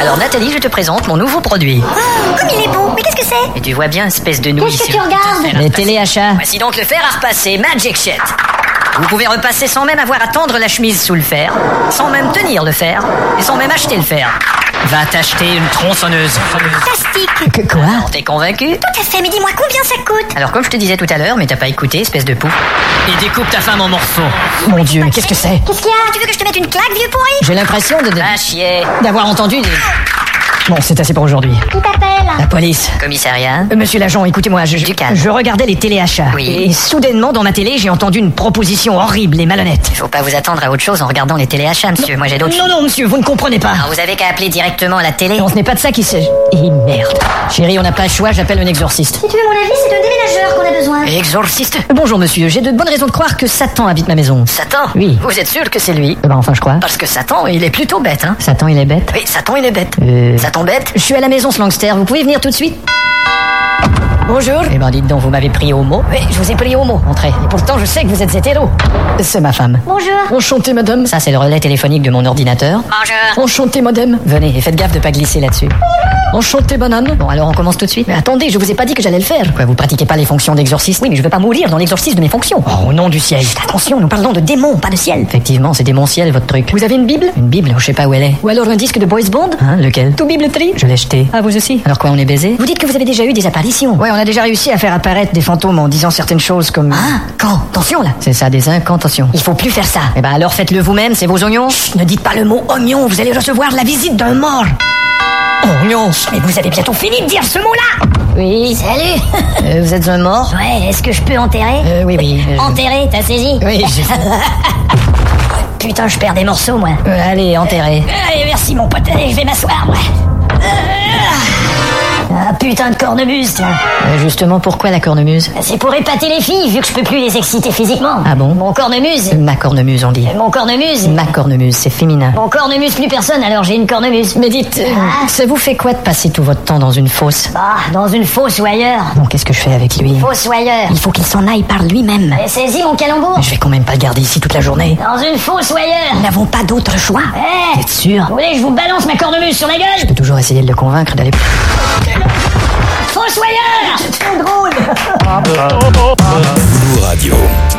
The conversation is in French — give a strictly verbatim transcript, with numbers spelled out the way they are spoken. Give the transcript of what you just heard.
Alors Nathalie, je te présente mon nouveau produit. Oh, comme il est beau. Mais qu'est-ce que c'est? Et tu vois bien, espèce de nouille. Qu'est-ce que tu regardes? Les téléachats. Voici donc le fer à repasser, Magic Jet. Vous pouvez repasser sans même avoir à tendre la chemise sous le fer, sans même tenir le fer, et sans même acheter le fer. Va t'acheter une tronçonneuse. Plastique. Que quoi? Alors, t'es convaincu? Tout à fait, mais dis-moi combien ça coûte? Alors comme je te disais tout à l'heure, mais t'as pas écouté, espèce de pouf. Et découpe ta femme en morceaux. Mon Dieu, mais qu'est-ce que c'est? Qu'est-ce qu'il y a? Tu veux que je te mette une claque, vieux pourri? J'ai l'impression de... de- Va chier. d'avoir entendu des... Bon, c'est assez pour aujourd'hui. Qui t'appelle? La police. Commissariat. Euh, Monsieur l'agent, écoutez-moi, je, je, Du calme. je regardais les téléachats. Oui. Et soudainement, dans ma télé, j'ai entendu une proposition horrible et malhonnête. Faut pas vous attendre à autre chose en regardant les téléachats, monsieur. Moi j'ai d'autres Non, choses. non, monsieur, vous ne comprenez pas. Alors vous avez qu'à appeler directement à la télé. Non, ce n'est pas de ça qu'il s'agit. Et merde. Chérie, on n'a pas le choix, j'appelle un exorciste. Si tu veux mon avis, c'est d'un déménageur qu'on a besoin. Exorciste. Euh, Bonjour, monsieur, j'ai de bonnes raisons de croire que Satan habite ma maison. Satan? Oui. Vous êtes sûr que c'est lui? Euh, bah, enfin, je crois. Parce que Satan, il est plutôt bête, hein. Satan, il est bête. Oui, Satan, il est bête. Euh... Satan bête? Je suis à la maison Slangster, vous pouvez venir tout de suite? Bonjour. Eh ben, dites donc, vous m'avez pris au mot. Oui, je vous ai pris au mot. Entrez. Et pourtant, je sais que vous êtes hétéro. C'est ma femme. Bonjour. Enchanté, madame. Ça, c'est le relais téléphonique de mon ordinateur. Bonjour. Enchanté, madame. Venez, et faites gaffe de pas glisser là-dessus. Enchanté, banane. Bon, alors on commence tout de suite. Mais attendez, je vous ai pas dit que j'allais le faire. Quoi, vous pratiquez pas les fonctions d'exorciste? Oui, mais je veux pas mourir dans l'exorcisme de mes fonctions. Oh, au nom du ciel. Chut, attention, nous parlons de démons, pas de ciel. Effectivement, c'est démentiel, votre truc. Vous avez une Bible? Une Bible, je sais pas où elle est. Ou alors un disque de Boys Bond? Hein, lequel? Tout Bible Tree? Je l'ai jeté. Ah, vous aussi? Alors quoi, on est baisé? Vous dites que vous avez déjà eu des apparitions. Ouais, on a déjà réussi à faire apparaître des fantômes en disant certaines choses comme... Ah, quand? Attention, là. C'est ça, des incantations. Il faut plus faire ça. Eh ben alors faites-le vous-même, c'est vos oignons. Chut, ne dites pas le mot oignon, vous allez recevoir la visite d'un mort. Oignon. Mais vous avez bientôt fini de dire ce mot-là. Oui. Salut. Euh, vous êtes un mort? Ouais, est-ce que je peux enterrer? Euh, oui, oui. euh, Enterrer, t'as saisi? Oui, je... Putain, je perds des morceaux, moi. Euh, allez, enterrez. Allez, merci mon pote, allez, je vais m'asseoir, moi. Ah, putain de cornemuse, tiens. Euh, justement, pourquoi la cornemuse? C'est pour épater les filles, vu que je peux plus les exciter physiquement. Ah bon? Mon cornemuse. Ma cornemuse, on dit. Mon cornemuse. Ma cornemuse, c'est féminin. Mon cornemuse plus personne, alors j'ai une cornemuse. Mais dites, euh, Ah. ça vous fait quoi de passer tout votre temps dans une fosse? Bah, dans une fosse ou ailleurs. Bon, qu'est-ce que je fais avec lui? Fosse ou ailleurs. Il faut qu'il s'en aille par lui-même. Allez, saisis mon calembour. Je vais quand même pas le garder ici toute la journée. Dans une fosse ou ailleurs. Nous n'avons pas d'autre choix. Eh, Vous êtes sûr? vous voulez que je vous balance ma cornemuse sur la Je gueule? peux toujours essayer de le convaincre d'aller... Fosse ou ailleurs. C'est drôle. Blue Radio.